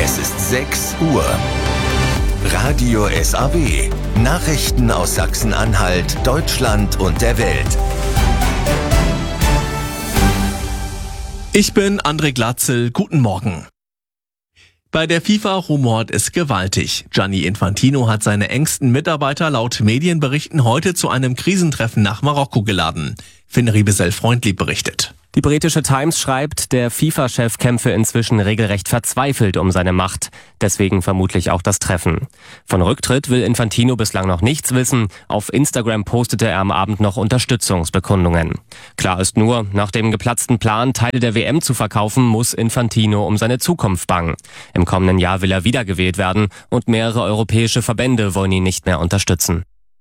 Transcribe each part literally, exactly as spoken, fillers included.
Es ist sechs Uhr. Radio S A W. Nachrichten aus Sachsen-Anhalt, Deutschland und der Welt. Ich bin André Glatzel. Guten Morgen. Bei der FIFA rumort es gewaltig. Gianni Infantino hat seine engsten Mitarbeiter laut Medienberichten heute zu einem Krisentreffen nach Marokko geladen. Finn Riebesell-Freundlieb berichtet. Die britische Times schreibt, der FIFA-Chef kämpfe inzwischen regelrecht verzweifelt um seine Macht. Deswegen vermutlich auch das Treffen. Von Rücktritt will Infantino bislang noch nichts wissen. Auf Instagram postete er am Abend noch Unterstützungsbekundungen. Klar ist nur, nach dem geplatzten Plan, Teile der W M zu verkaufen, muss Infantino um seine Zukunft bangen. Im kommenden Jahr will er wiedergewählt werden und mehrere europäische Verbände wollen ihn nicht mehr unterstützen.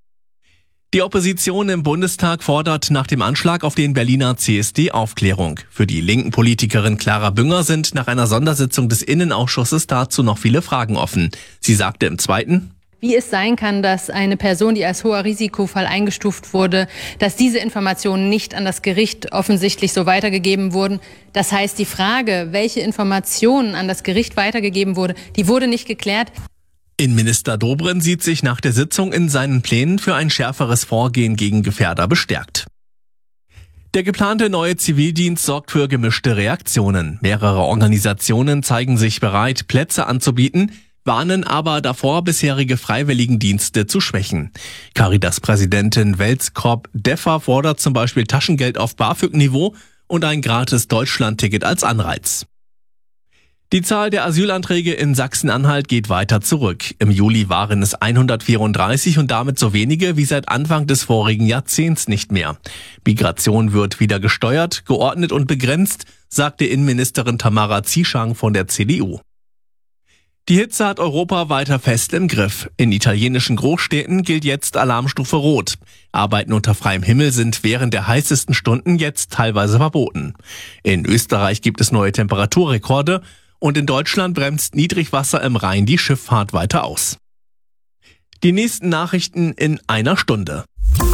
Die Opposition im Bundestag fordert nach dem Anschlag auf den Berliner C S D Aufklärung. Für die linken Politikerin Clara Bünger sind nach einer Sondersitzung des Innenausschusses dazu noch viele Fragen offen. Sie sagte im Zweiten: Wie es sein kann, dass eine Person, die als hoher Risikofall eingestuft wurde, dass diese Informationen nicht an das Gericht offensichtlich so weitergegeben wurden. Das heißt, die Frage, welche Informationen an das Gericht weitergegeben wurde, die wurde nicht geklärt. Innenminister Dobrindt sieht sich nach der Sitzung in seinen Plänen für ein schärferes Vorgehen gegen Gefährder bestärkt. Der geplante neue Zivildienst sorgt für gemischte Reaktionen. Mehrere Organisationen zeigen sich bereit, Plätze anzubieten, warnen aber davor, bisherige Freiwilligendienste zu schwächen. Caritas-Präsidentin Welzkorb Deffer fordert zum Beispiel Taschengeld auf BAföG-Niveau und ein gratis Deutschland-Ticket als Anreiz. Die Zahl der Asylanträge in Sachsen-Anhalt geht weiter zurück. Im Juli waren es hundertvierunddreißig und damit so wenige wie seit Anfang des vorigen Jahrzehnts nicht mehr. Migration wird wieder gesteuert, geordnet und begrenzt, sagte Innenministerin Tamara Zieschang von der C D U. Die Hitze hat Europa weiter fest im Griff. In italienischen Großstädten gilt jetzt Alarmstufe Rot. Arbeiten unter freiem Himmel sind während der heißesten Stunden jetzt teilweise verboten. In Österreich gibt es neue Temperaturrekorde. Und in Deutschland bremst Niedrigwasser im Rhein die Schifffahrt weiter aus. Die nächsten Nachrichten in einer Stunde.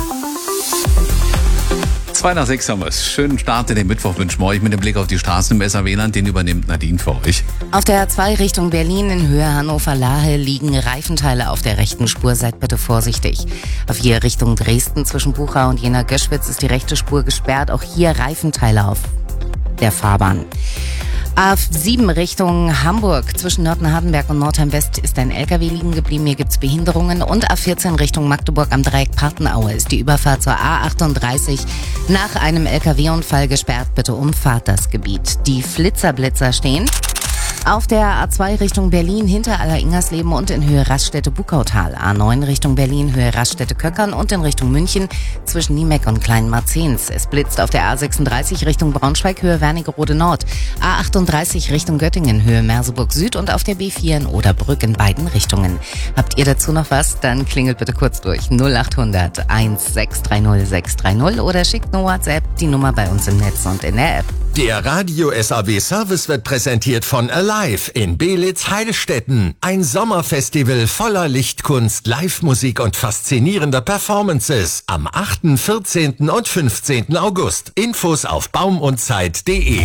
Zwei nach sechs haben wir es. Schönen Start in den Mittwoch wünschen wir euch mit dem Blick auf die Straßen im S A W-Land. Den übernimmt Nadine für euch. Auf der A zwei Richtung Berlin in Höhe Hannover-Lahe liegen Reifenteile auf der rechten Spur. Seid bitte vorsichtig. Auf hier Richtung Dresden zwischen Bucha und Jena-Göschwitz ist die rechte Spur gesperrt. Auch hier Reifenteile auf der Fahrbahn. A sieben Richtung Hamburg zwischen Nörten-Hardenberg und Nordheim-West ist ein L K W liegen geblieben. Hier gibt's Behinderungen. Und A vierzehn Richtung Magdeburg am Dreieck Partenaue ist die Überfahrt zur A achtunddreißig nach einem L K W-Unfall gesperrt. Bitte umfahrt das Gebiet. Die Flitzerblitzer stehen auf der A zwei Richtung Berlin hinter Aller-Ingersleben und in Höhe Raststätte-Bukautal. A neun Richtung Berlin Höhe Raststätte-Köckern und in Richtung München zwischen Niemeck und Kleinmarzens. Es blitzt auf der A sechsunddreißig Richtung Braunschweig Höhe Wernigerode Nord. A achtunddreißig Richtung Göttingen Höhe Merseburg Süd und auf der B vier in Oderbrück in beiden Richtungen. Habt ihr dazu noch was? Dann klingelt bitte kurz durch null achthundert eins sechs drei null sechs drei null oder schickt eine WhatsApp, die Nummer bei uns im Netz und in der App. Der Radio S A W Service wird präsentiert von Alive in Beelitz-Heilstätten. Ein Sommerfestival voller Lichtkunst, Live-Musik und faszinierender Performances. Am achten, vierzehnten und fünfzehnten August. Infos auf baumundzeit punkt de.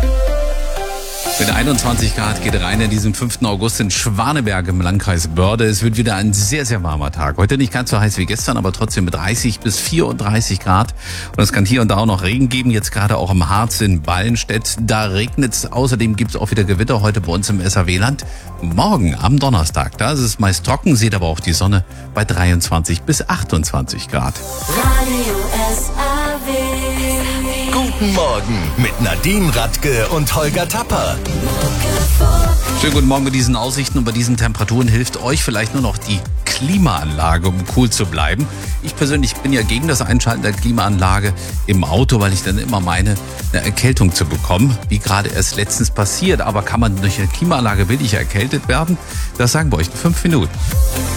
Mit einundzwanzig Grad geht rein in diesem fünften August in Schwaneberg im Landkreis Börde. Es wird wieder ein sehr, sehr warmer Tag. Heute nicht ganz so heiß wie gestern, aber trotzdem mit dreißig bis vierunddreißig Grad. Und es kann hier und da auch noch Regen geben. Jetzt gerade auch im Harz in Ballenstedt. Da regnet es. Außerdem gibt es auch wieder Gewitter heute bei uns im S A W-Land. Morgen am Donnerstag, da ist es meist trocken, sieht aber auch die Sonne bei dreiundzwanzig bis achtundzwanzig Grad. Radio S A W. Guten Morgen mit Nadine Radke und Holger Tapper. Schönen guten Morgen mit diesen Aussichten und bei diesen Temperaturen hilft euch vielleicht nur noch die Klimaanlage, um cool zu bleiben. Ich persönlich bin ja gegen das Einschalten der Klimaanlage im Auto, weil ich dann immer meine, eine Erkältung zu bekommen, wie gerade erst letztens passiert. Aber kann man durch eine Klimaanlage wirklich erkältet werden? Das sagen wir euch in fünf Minuten.